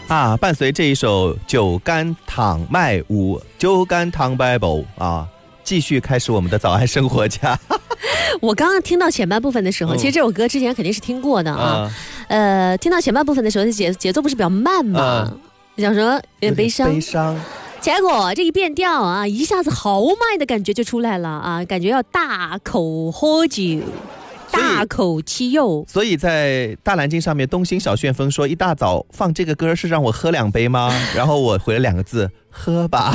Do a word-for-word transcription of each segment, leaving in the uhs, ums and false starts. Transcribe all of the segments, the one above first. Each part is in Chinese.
啊，伴随这一首《酒干倘卖无》，酒干倘卖无啊，继续开始我们的早安生活家。 我刚刚听到前半部分的时候，嗯、其实这首歌之前肯定是听过的啊。嗯、呃，听到前半部分的时候，节节奏不是比较慢吗？嗯、想说有点悲伤。 悲伤。 结果这一变调啊，一下子豪迈的感觉就出来了啊，感觉要大口喝酒。大口吃肉， 所以在大蓝鲸上面，东兴小旋风说一大早放这个歌是让我喝两杯吗？然后我回了两个字，喝吧。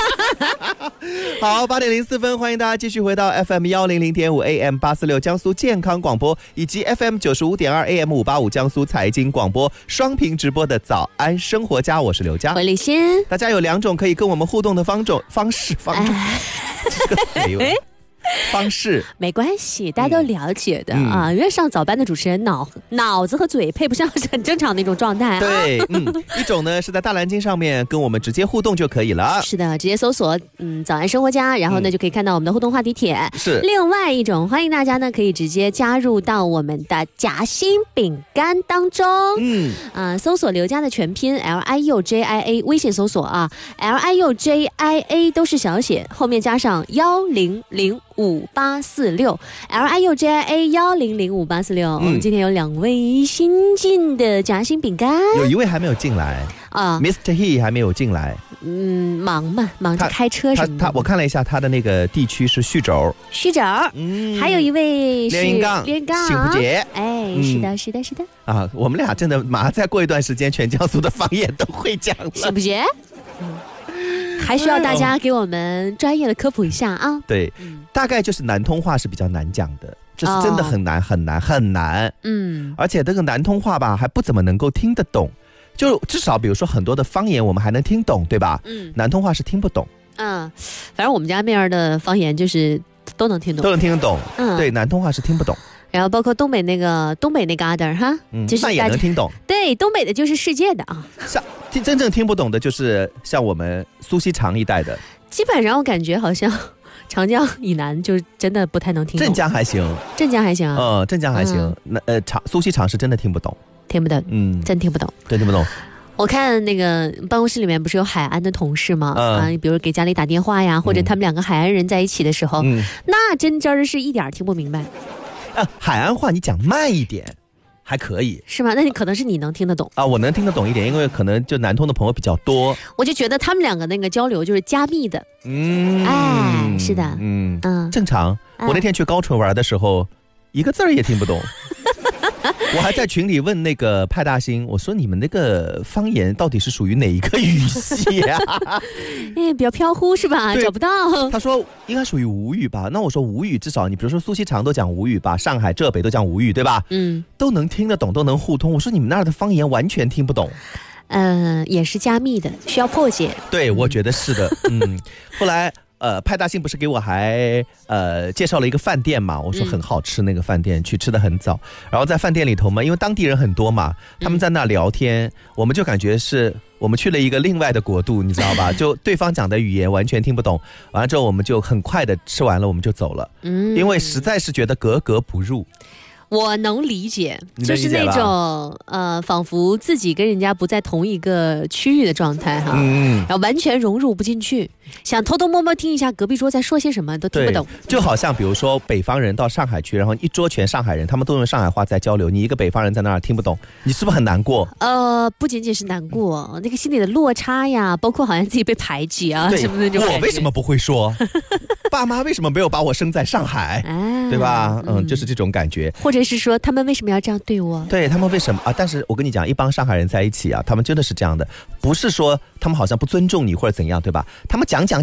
好，八点零四分，欢迎大家继续回到 F M 幺零零点五 A M 八四六江苏健康广播，以及 F M 九十五点二 A M 五八五江苏财经广播双屏直播的早安生活家，我是刘佳， 我李欣。 大家有两种可以跟我们互动的方种方式方种，哎、这个嘴。方式没关系，大家都了解的、嗯、啊。因为上早班的主持人脑脑子和嘴配不上是很正常的一种状态。 对，嗯，一种呢是在大蓝鲸上面跟我们直接互动就可以了。 是的，直接搜索嗯早安生活家，然后呢、嗯、就可以看到我们的互动话题帖。 是。 另外一种，欢迎大家呢可以直接加入到我们的夹心饼干当中。嗯啊、呃，搜索刘佳的全拼 L I U J I A， 微信搜索啊 L I U J I A 都是小写，后面加上幺零零。五八四六 L I U J I A 幺零零五八四六，我们今天有两位新进的夹心饼干， 有一位还没有进来啊 ，Mister He 还没有进来， 嗯，忙嘛，忙着开车什么的。 他他我看了一下他的那个地区是徐州， 徐州，嗯，还有一位是连云港， 连云港， 幸福节， 哎，嗯、是的，是的，是的。 啊，我们俩真的马上再过一段时间，全江苏的方言都会讲了， 幸福节。嗯还需要大家给我们专业的科普一下啊！ 对，嗯、大概就是南通话是比较难讲的，这、就是真的很难、哦、很难很难。嗯，而且这个南通话吧，还不怎么能够听得懂，就至少比如说很多的方言我们还能听懂，对吧？嗯，南通话是听不懂。 嗯，反正我们家那边的方言就是都能听懂， 都能听得懂。嗯，对，南通话是听不懂。 然后包括东北那个东北那嘎达哈， 嗯，就是那也能听懂。 对，东北的就是世界的啊。 像真正听不懂的就是像我们苏锡常一带的。 基本上我感觉好像长江以南就真的不太能听懂。 镇江还行， 镇江还行啊。 嗯，镇江还行。嗯、那呃，长苏锡常是真的听不懂， 听不懂，嗯，真听不懂， 真听不懂。 我看那个办公室里面不是有海安的同事吗？嗯、啊，比如给家里打电话呀，或者他们两个海安人在一起的时候，嗯、那真真是一点听不明白。 啊，海安话你讲慢一点还可以， 是吗？那你可能是你能听得懂啊，我能听得懂一点，因为可能就南通的朋友比较多。 我就觉得他们两个那个交流就是加密的，嗯，哎，是的， 嗯嗯，正常。我那天去高淳玩的时候，一个字儿也听不懂。我还在群里问那个派大星，我说你们那个方言到底是属于哪一个语系啊？ 哎，比较飘忽是吧？找不到。 他说应该属于吴语吧？那我说吴语至少你比如说苏锡常都讲吴语吧，上海浙北都讲吴语对吧？嗯，都能听得懂，都能互通。我说你们那儿的方言完全听不懂。 嗯、呃，也是加密的，需要破解。 对，我觉得是的。嗯，后来。呃，派大星不是给我还呃介绍了一个饭店嘛？我说很好吃那个饭店，嗯、去吃的很早。然后在饭店里头嘛，因为当地人很多嘛，他们在那聊天，嗯、我们就感觉是我们去了一个另外的国度，你知道吧？就对方讲的语言完全听不懂。完了之后，我们就很快的吃完了，我们就走了，嗯、因为实在是觉得格格不入。 我能理解，就是那种呃，仿佛自己跟人家不在同一个区域的状态哈，嗯，然后完全融入不进去，想偷偷摸摸听一下隔壁桌在说些什么都听不懂。 就好像比如说北方人到上海去，然后一桌全上海人，他们都用上海话在交流，你一个北方人在那儿听不懂，你是不是很难过？ 呃，不仅仅是难过，那个心里的落差呀，包括好像自己被排挤啊，什么那种。 我为什么不会说？爸妈为什么没有把我生在上海？哎、对吧？嗯，嗯就是这种感觉。 或者是说他们为什么要这样对我？ 对他们为什么啊？但是我跟你讲，一帮上海人在一起啊，他们真的是这样的，不是说他们好像不尊重你或者怎样，对吧？他们讲